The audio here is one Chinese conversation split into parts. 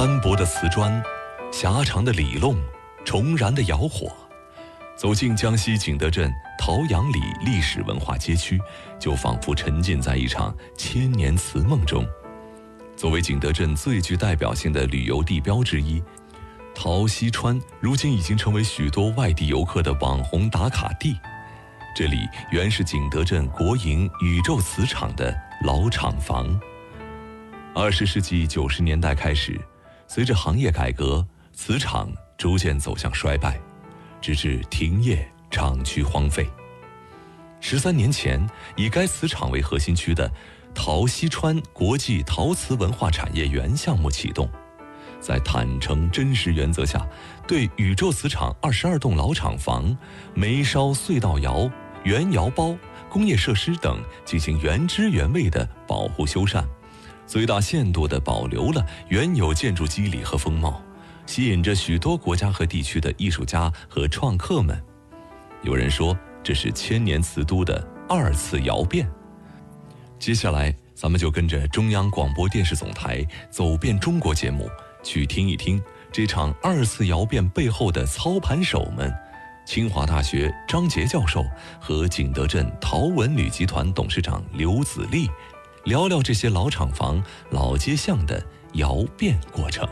斑驳的瓷砖，狭长的里弄，重燃的窑火。走进江西景德镇陶阳里历史文化街区，就仿佛沉浸在一场千年瓷梦中。作为景德镇最具代表性的旅游地标之一，陶溪川如今已经成为许多外地游客的网红打卡地。这里原是景德镇国营宇宙瓷厂的老厂房。20世纪90年代开始，随着行业改革，瓷厂逐渐走向衰败，直至停业，厂区荒废。13年前，以该瓷厂为核心区的陶溪川国际陶瓷文化产业园项目启动，在坦诚真实原则下，对宇宙瓷厂22栋老厂房、煤烧隧道窑、原窑包、工业设施等进行原汁原味的保护修缮，最大限度地保留了原有建筑肌理和风貌，吸引着许多国家和地区的艺术家和创客们。有人说，这是千年瓷都的2次窑变。接下来，咱们就跟着中央广播电视总台走遍中国节目，去听一听这场2次窑变背后的操盘手们。清华大学张杰教授和景德镇陶文旅集团董事长刘子立聊聊这些老厂房、老街巷的窑变过程。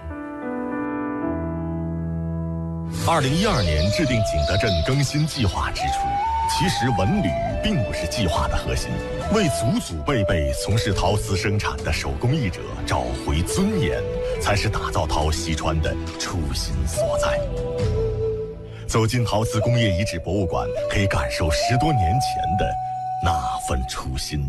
2012年制定景德镇更新计划之初，其实文旅并不是计划的核心，为祖祖辈辈从事陶瓷生产的手工艺者找回尊严，才是打造陶溪川的初心所在。走进陶瓷工业遗址博物馆，可以感受10多年前的那份初心。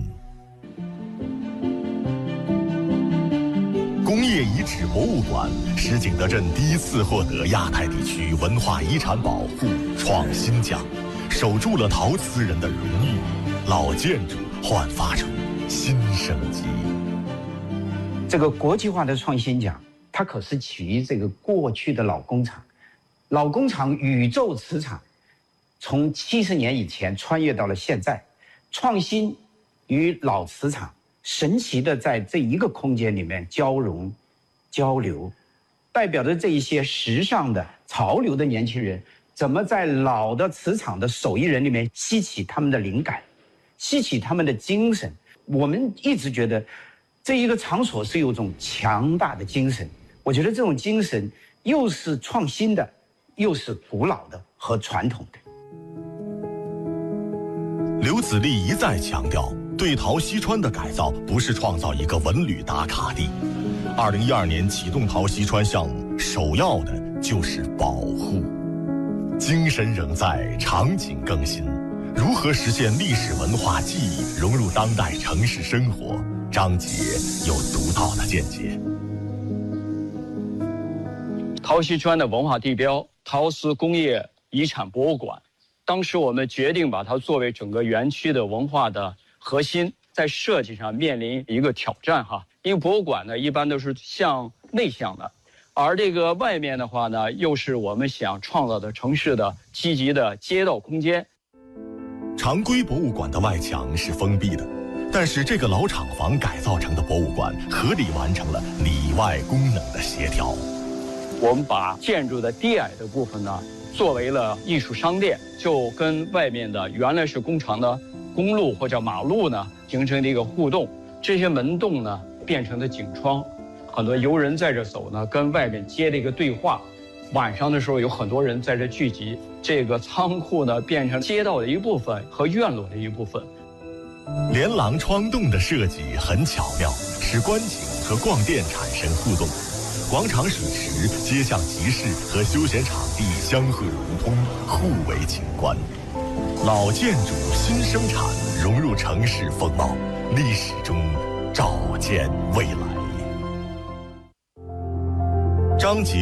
工业遗址博物馆是景德镇第一次获得亚太地区文化遗产保护创新奖，守住了陶瓷人的荣誉，老建筑焕发出新生机。 这个国际化的创新奖，它可是起于这个过去的老工厂。老工厂宇宙瓷厂，从70年以前穿越到了现在，创新与老瓷厂神奇的在这一个空间里面交融、交流，代表着这一些时尚的、潮流的年轻人，怎么在老的瓷厂的手艺人里面吸起他们的灵感，吸起他们的精神。我们一直觉得，这一个场所是有一种强大的精神。我觉得这种精神又是创新的，又是古老的和传统的。 刘子立一再强调，对陶溪川的改造不是创造一个文旅打卡地。2012年启动陶溪川项目，首要的就是保护。精神仍在，场景更新。如何实现历史文化记忆融入当代城市生活？张杰有独到的见解。 陶溪川的文化地标陶瓷工业遗产博物馆，当时我们决定把它作为整个园区的文化的核心，在设计上面临一个挑战哈。因为博物馆呢一般都是向内向的，而这个外面的话呢，又是我们想创造的城市的积极的街道空间。 常规博物馆的外墙是封闭的，但是这个老厂房改造成的博物馆合理完成了里外功能的协调。 我们把建筑的低矮的部分呢，作为了艺术商店，就跟外面的原来是工厂的公路或者马路呢，形成了一个互动。这些门洞呢，变成了景窗，很多游人在这走呢，跟外面接了一个对话。晚上的时候，有很多人在这聚集。这个仓库呢，变成街道的一部分和院落的一部分。 连廊窗洞的设计很巧妙，使观景和逛店产生互动。广场水池、街巷集市和休闲场地相互融通，互为景观。老建筑新生产融入城市风貌，历史中照见未来。张杰